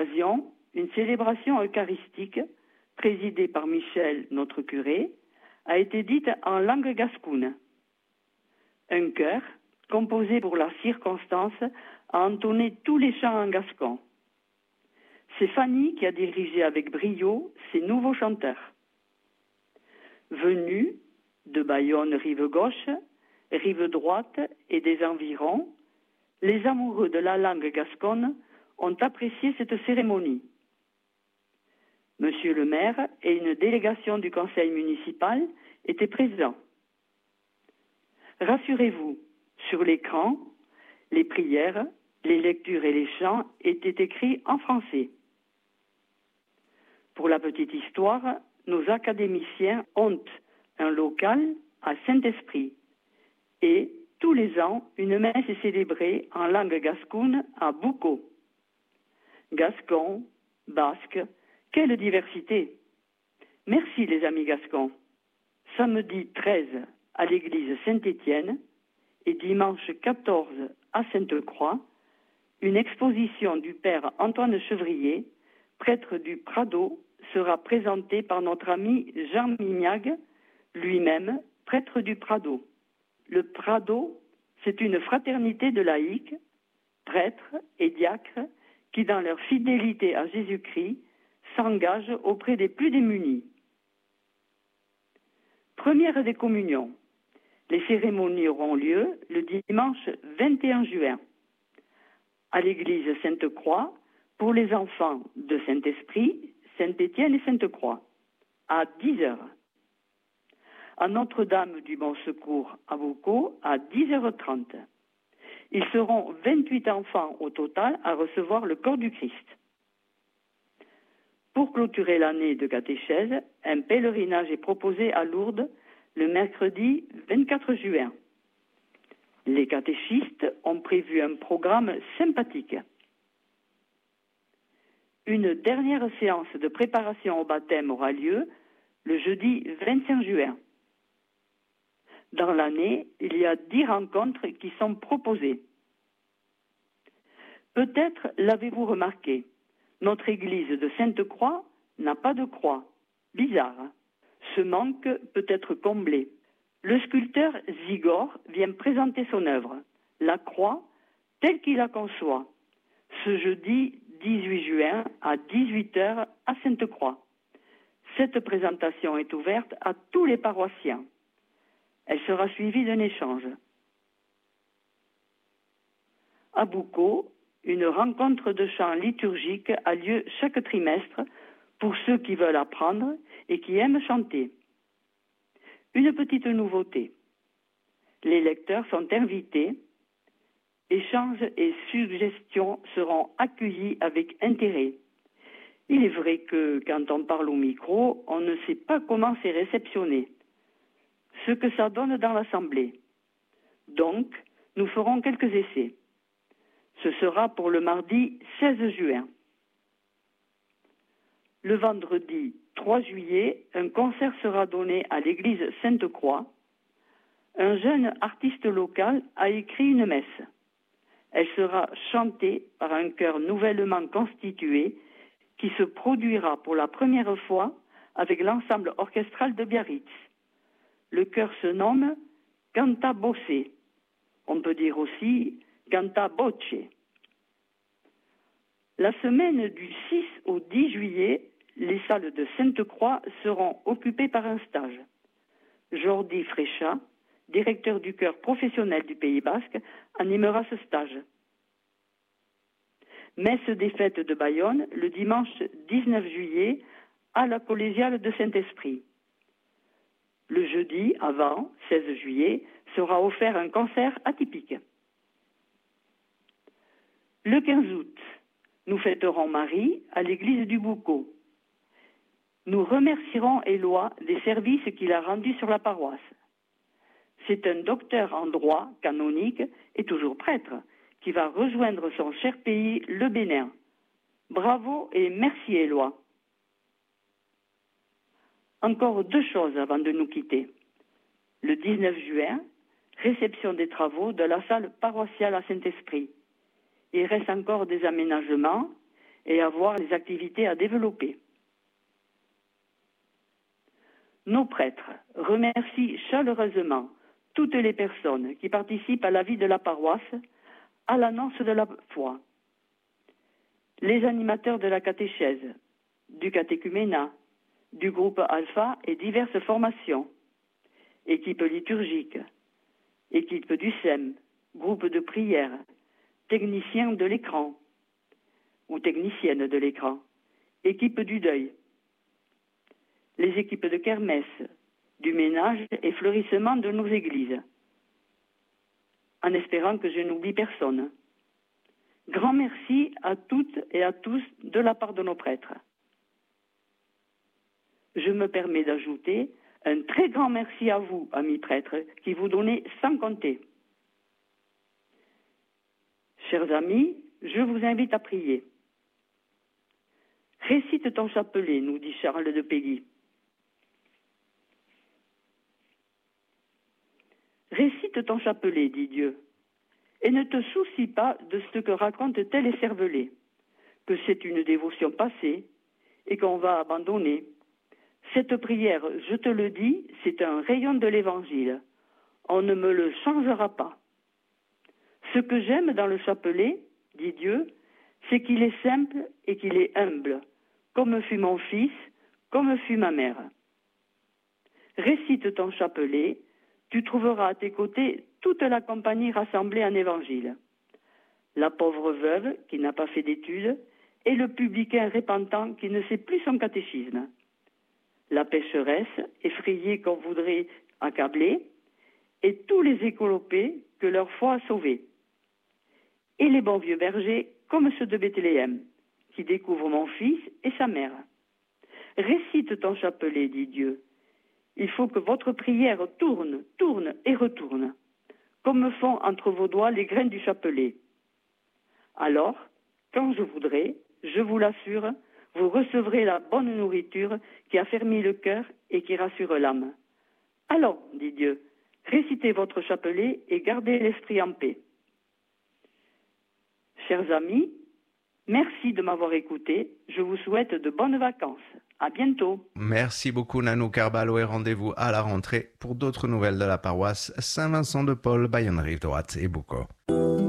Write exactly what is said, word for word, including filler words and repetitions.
occasion, une célébration eucharistique, présidée par Michel, notre curé, a été dite en langue gascoune. Un chœur, composé pour la circonstance, a entonné tous les chants en gascon. C'est Fanny qui a dirigé avec brio ces nouveaux chanteurs. Venus de Bayonne rive gauche, rive droite et des environs, les amoureux de la langue gasconne ont apprécié cette cérémonie. Monsieur le maire et une délégation du conseil municipal étaient présents. Rassurez-vous, sur l'écran, les prières, les lectures et les chants étaient écrits en français. Pour la petite histoire, nos académiciens ont un local à Saint-Esprit et tous les ans, une messe est célébrée en langue gascoune à Boucau. Gascon, basque, quelle diversité! Merci les amis gascons. Samedi treize à l'église Saint-Étienne et dimanche quatorze à Sainte-Croix, une exposition du père Antoine Chevrier, prêtre du Prado, sera présentée par notre ami Jean Mignac, lui-même prêtre du Prado. Le Prado, c'est une fraternité de laïcs, prêtres et diacres qui, dans leur fidélité à Jésus-Christ, s'engagent auprès des plus démunis. Première des communions. Les cérémonies auront lieu le dimanche vingt et un juin à l'église Sainte-Croix pour les enfants de Saint-Esprit, Saint-Étienne et Sainte-Croix à dix heures. À Notre-Dame du Bon Secours à Boucau à dix heures trente. Ils seront vingt-huit enfants au total à recevoir le corps du Christ. Pour clôturer l'année de catéchèse, un pèlerinage est proposé à Lourdes le mercredi vingt-quatre juin. Les catéchistes ont prévu un programme sympathique. Une dernière séance de préparation au baptême aura lieu le jeudi vingt-cinq juin. Dans l'année, il y a dix rencontres qui sont proposées. Peut-être l'avez-vous remarqué, notre église de Sainte-Croix n'a pas de croix. Bizarre. Ce manque peut être comblé. Le sculpteur Zigor vient présenter son œuvre, la croix telle qu'il la conçoit, ce jeudi dix-huit juin à dix-huit heures à Sainte-Croix. Cette présentation est ouverte à tous les paroissiens. Elle sera suivie d'un échange. À Boucau, une rencontre de chant liturgique a lieu chaque trimestre pour ceux qui veulent apprendre et qui aiment chanter. Une petite nouveauté. Les lecteurs sont invités. Échanges et suggestions seront accueillis avec intérêt. Il est vrai que quand on parle au micro, on ne sait pas comment c'est réceptionné, ce que ça donne dans l'assemblée. Donc, nous ferons quelques essais. Ce sera pour le mardi seize juin. Le vendredi trois juillet, un concert sera donné à l'église Sainte-Croix. Un jeune artiste local a écrit une messe. Elle sera chantée par un chœur nouvellement constitué qui se produira pour la première fois avec l'ensemble orchestral de Biarritz. Le chœur se nomme Canta Bosse. On peut dire aussi Canta Voce. La semaine du six au dix juillet, les salles de Sainte-Croix seront occupées par un stage. Jordi Fréchat, directeur du chœur professionnel du Pays Basque, animera ce stage. Messe des fêtes de Bayonne le dimanche dix-neuf juillet à la collégiale de Saint-Esprit. Le jeudi avant, seize juillet, sera offert un concert atypique. Le quinze août, nous fêterons Marie à l'église du Boucau. Nous remercierons Éloi des services qu'il a rendus sur la paroisse. C'est un docteur en droit canonique et toujours prêtre qui va rejoindre son cher pays, le Bénin. Bravo et merci Éloi. Encore deux choses avant de nous quitter. Le dix-neuf juin, réception des travaux de la salle paroissiale à Saint-Esprit. Il reste encore des aménagements et à voir les activités à développer. Nos prêtres remercient chaleureusement toutes les personnes qui participent à la vie de la paroisse, à l'annonce de la foi. Les animateurs de la catéchèse, du catéchuménat, du groupe Alpha et diverses formations, équipe liturgique, équipe du S E M, groupe de prière, technicien de l'écran ou technicienne de l'écran, équipe du deuil, les équipes de kermesse, du ménage et fleurissement de nos églises, en espérant que je n'oublie personne. Grand merci à toutes et à tous de la part de nos prêtres. Je me permets d'ajouter un très grand merci à vous, amis prêtres, qui vous donnez sans compter. Chers amis, je vous invite à prier. Récite ton chapelet, nous dit Charles de Péguy. Récite ton chapelet, dit Dieu, et ne te soucie pas de ce que racontent tel et cervelé, que c'est une dévotion passée et qu'on va abandonner. Cette prière, je te le dis, c'est un rayon de l'Évangile. On ne me le changera pas. Ce que j'aime dans le chapelet, dit Dieu, c'est qu'il est simple et qu'il est humble, comme fut mon fils, comme fut ma mère. Récite ton chapelet, tu trouveras à tes côtés toute la compagnie rassemblée en évangile. La pauvre veuve qui n'a pas fait d'études et le publicain repentant qui ne sait plus son catéchisme. La pécheresse effrayée qu'on voudrait accabler et tous les écolopés que leur foi a sauvés. Et les bons vieux bergers comme ceux de Bethléem qui découvrent mon fils et sa mère. Récite ton chapelet, dit Dieu. Il faut que votre prière tourne, tourne et retourne, comme font entre vos doigts les graines du chapelet. Alors, quand je voudrai, je vous l'assure, vous recevrez la bonne nourriture qui affermit le cœur et qui rassure l'âme. Allons, dit Dieu, récitez votre chapelet et gardez l'esprit en paix. Chers amis, merci de m'avoir écouté. Je vous souhaite de bonnes vacances. À bientôt. Merci beaucoup Nanou Carballo et rendez-vous à la rentrée pour d'autres nouvelles de la paroisse Saint-Vincent de Paul, Bayonne Rive Droite et Boucau.